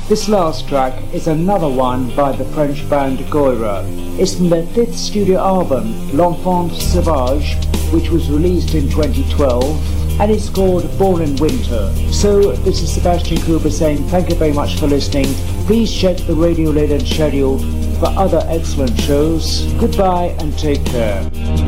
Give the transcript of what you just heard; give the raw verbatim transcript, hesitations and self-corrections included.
This last track is another one by the French band Goira. It's from their fifth studio album, L'Enfant Sauvage, which was released in twenty twelve, and it's called Born in Winter. So this is Sebastian Cooper saying thank you very much for listening. Please check the Radio Leyland schedule for other excellent shows. Goodbye and take care.